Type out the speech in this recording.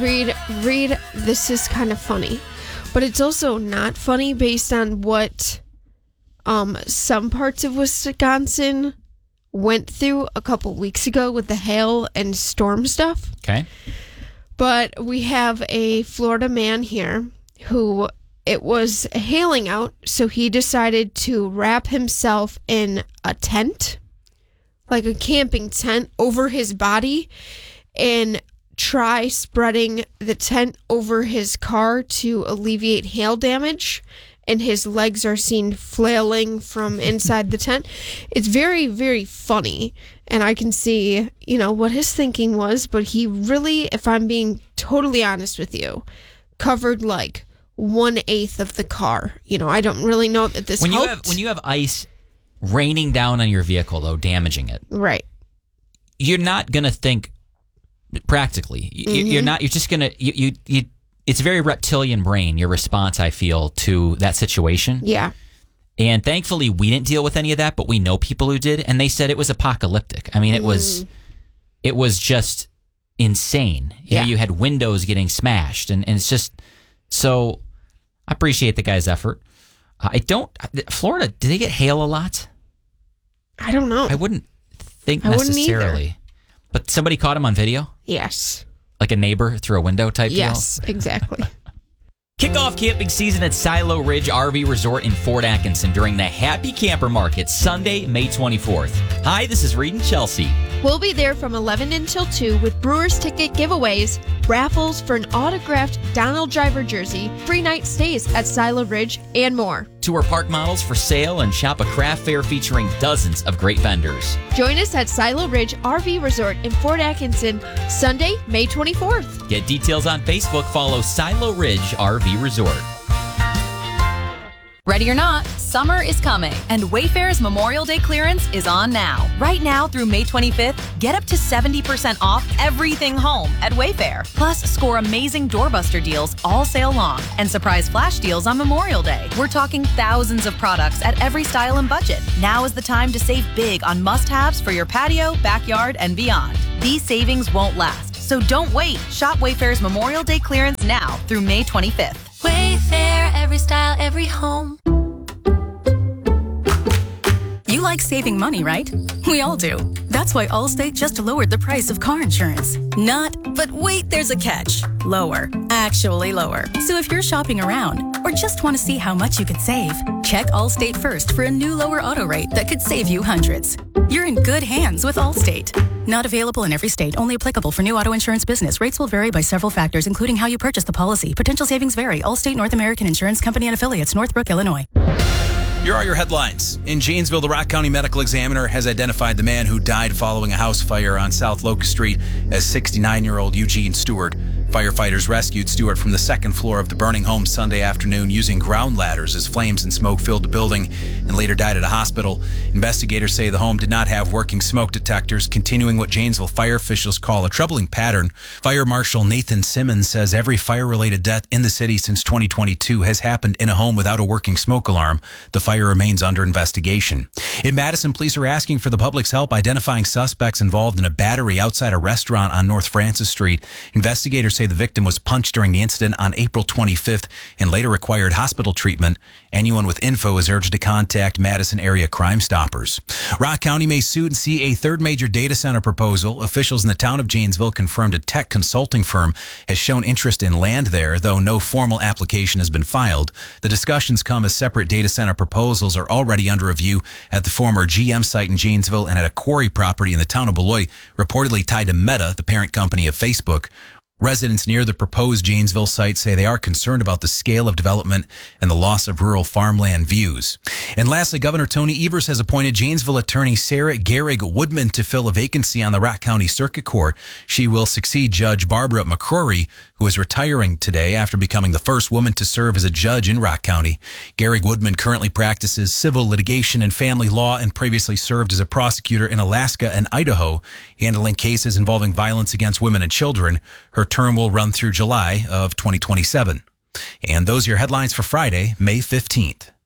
Reed, this is kind of funny, but it's also not funny based on what some parts of Wisconsin went through a couple weeks ago with the hail and storm stuff. Okay. But we have a Florida man here who it was hailing out, so he decided to wrap himself in a tent, like a camping tent, over his body and try spreading the tent over his car to alleviate hail damage. And his legs are seen flailing from inside the tent. It's very, very funny. And I can see, what his thinking was. But he really, if I'm being totally honest with you, covered like 1/8 of the car. I don't really know that this helped. When you have ice raining down on your vehicle, though, damaging it. Right. You're not going to think practically. You're not. You're just going to... It's a very reptilian brain, your response, I feel, to that situation. Yeah. And thankfully, we didn't deal with any of that, but we know people who did, and they said it was apocalyptic. I mean, it was just insane. Yeah. You had windows getting smashed, and it's just... So, I appreciate the guy's effort. Florida, do they get hail a lot? I don't know. I wouldn't think necessarily. Wouldn't either. But somebody caught him on video? Yes. Like a neighbor through a window type deal? Yes, exactly. Kick off camping season at Silo Ridge RV Resort in Fort Atkinson during the Happy Camper Market, Sunday, May 24th. Hi, this is Reed and Chelsea. We'll be there from 11 until 2 with Brewers ticket giveaways, raffles for an autographed Donald Driver jersey, free night stays at Silo Ridge, and more. Tour park models for sale and shop a craft fair featuring dozens of great vendors. Join us at Silo Ridge RV Resort in Fort Atkinson, Sunday, May 24th. Get details on Facebook. Follow Silo Ridge RV Resort. Ready or not, summer is coming, and Wayfair's Memorial Day clearance is on now. Right now through May 25th, get up to 70% off everything home at Wayfair. Plus, score amazing doorbuster deals all sale long and surprise flash deals on Memorial Day. We're talking thousands of products at every style and budget. Now is the time to save big on must-haves for your patio, backyard, and beyond. These savings won't last, so don't wait. Shop Wayfair's Memorial Day clearance now through May 25th. Wayfair, every style, every home. You like saving money, right? We all do. That's why Allstate just lowered the price of car insurance. But wait, there's a catch. Lower. Actually lower. So if you're shopping around or just want to see how much you could save, check Allstate first for a new lower auto rate that could save you hundreds. You're in good hands with Allstate. Not available in every state. Only applicable for new auto insurance business. Rates will vary by several factors, including how you purchase the policy. Potential savings vary. Allstate North American Insurance Company and Affiliates, Northbrook, Illinois. Here are your headlines. In Janesville, the Rock County Medical Examiner has identified the man who died following a house fire on South Locust Street as 69-year-old Eugene Stewart. Firefighters rescued Stewart from the second floor of the burning home Sunday afternoon using ground ladders as flames and smoke filled the building and later died at a hospital. Investigators say the home did not have working smoke detectors, continuing what Janesville fire officials call a troubling pattern. Fire Marshal Nathan Simmons says every fire-related death in the city since 2022 has happened in a home without a working smoke alarm. The fire remains under investigation. In Madison, police are asking for the public's help identifying suspects involved in a battery outside a restaurant on North Francis Street. Investigators say the victim was punched during the incident on April 25th and later required hospital treatment. Anyone with info is urged to contact Madison area Crime Stoppers. Rock County may soon see a third major data center proposal. Officials in the town of Janesville confirmed a tech consulting firm has shown interest in land there, though no formal application has been filed. The discussions come as separate data center proposals are already under review at the former GM site in Janesville and at a quarry property in the town of Beloit, reportedly tied to Meta, the parent company of Facebook. Residents near the proposed Janesville site say they are concerned about the scale of development and the loss of rural farmland views. And lastly, Governor Tony Evers has appointed Janesville attorney Sarah Gehrig Woodman to fill a vacancy on the Rock County Circuit Court. She will succeed Judge Barbara McCrory, who is retiring today after becoming the first woman to serve as a judge in Rock County. Gehrig Woodman currently practices civil litigation and family law and previously served as a prosecutor in Alaska and Idaho, handling cases involving violence against women and children. Her term will run through July of 2027. And those are your headlines for Friday, May 15th.